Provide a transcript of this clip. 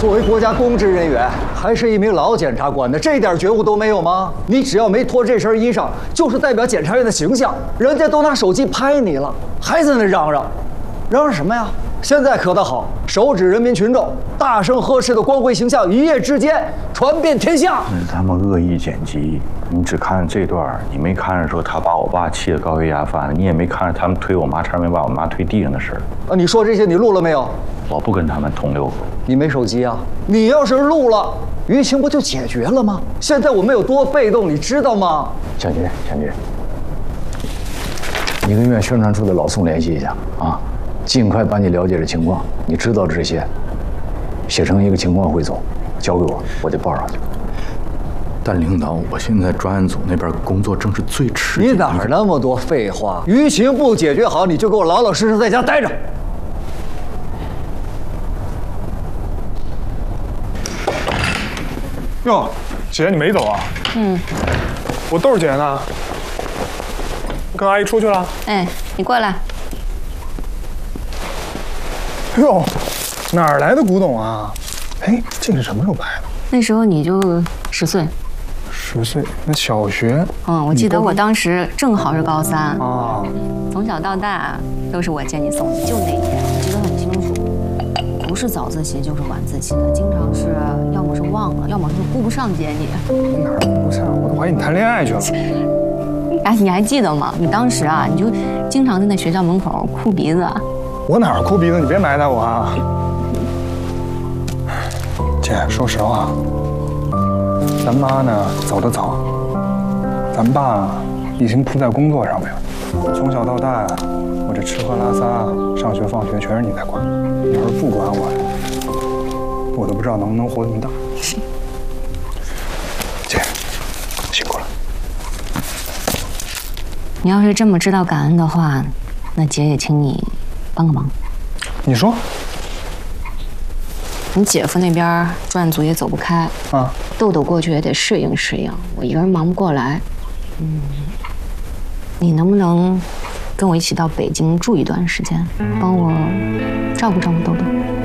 作为国家公职人员，还是一名老检察官的，这点觉悟都没有吗？你只要没脱这身衣裳，就是代表检察院的形象。人家都拿手机拍你了，还在那嚷嚷，嚷嚷什么呀？现在可倒好，手指人民群众，大声呵斥的光辉形象一夜之间传遍天下。 那他们恶意剪辑，你只看这段，你没看着说他把我爸气得高血压犯了，你也没看着他们推我妈差点没把我妈推地上的事儿。 啊，你说这些你录了没有？ 我不跟他们同流合污。 你没手机啊？你要是录了，舆情不就解决了吗？现在我们有多被动，你知道吗？ 蒋局，你跟院宣传处的老宋联系一下啊，尽快把你了解的情况，你知道的这些，写成一个情况汇总，交给我，我得报上去。 但领导，我现在专案组那边工作正是最吃紧。 你哪儿那么多废话？舆情不解决好，你就给我老老实实在家待着。 哟，姐，你没走啊？我豆儿姐呢？跟阿姨出去了。 哎，你过来。 哟，哪儿来的古董啊？哎，这是什么时候拍的？ 那时候你就10岁。 10岁，那小学？ 我记得我当时正好是高3 啊。 从小到大都是我接你送你，就那一天我记得很清楚，不是早自习就是晚自习的，经常是要么是忘了，要么是顾不上接你。 哪儿顾不上？我都怀疑你谈恋爱去了。 哎，你还记得吗？你当时啊，你就经常在那学校门口哭鼻子。 我哪儿哭鼻子？你别埋汰我啊！姐，说实话，咱妈呢走得早，咱爸已经扑在工作上面了。从小到大，我这吃喝拉撒、上学放学全是你在管。你要是不管我，我都不知道能不能活这么大。姐，辛苦了。 你要是这么知道感恩的话，那姐也请你帮个忙。 你说， 你姐夫那边专案组也走不开啊， 豆豆过去也得适应适应，我一个人忙不过来。你能不能跟我一起到北京住一段时间，帮我照顾照顾豆豆？